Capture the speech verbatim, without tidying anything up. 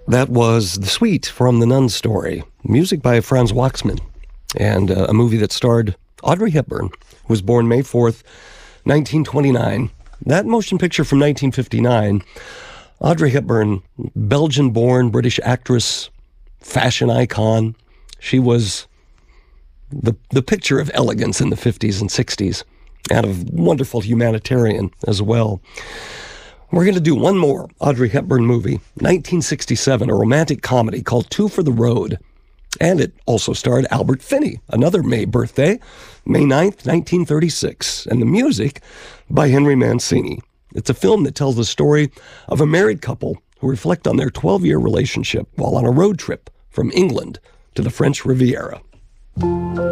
That was The Suite from The Nun Story, music by Franz Waxman, and uh, a movie that starred Audrey Hepburn, who was born May fourth, nineteen twenty-nine. That motion picture from nineteen fifty-nine, Audrey Hepburn, Belgian-born British actress, fashion icon. She was the the picture of elegance in the fifties and sixties, and a wonderful humanitarian as well. We're going to do one more Audrey Hepburn movie, nineteen sixty-seven, a romantic comedy called Two for the Road. And it also starred Albert Finney, another May birthday, May ninth, nineteen thirty-six, and the music by Henry Mancini. It's a film that tells the story of a married couple who reflect on their twelve-year relationship while on a road trip from England to the French Riviera.